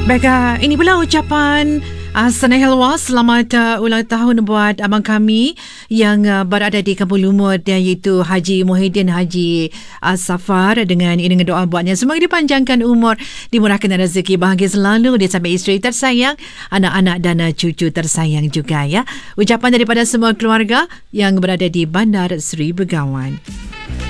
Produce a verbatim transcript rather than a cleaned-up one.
Baik, uh, ini pula ucapan uh, Sana Helwa selamat uh, ulang tahun buat abang kami yang uh, berada di Kampung Lumut, iaitu Haji Muhyiddin Haji uh, Safar, dengan ini dengan doa buatnya semoga dipanjangkan umur, dimurahkan rezeki, bahagia selalu dia sampai isteri tersayang, anak-anak dan uh, cucu tersayang juga ya. Ucapan daripada semua keluarga yang berada di Bandar Seri Begawan.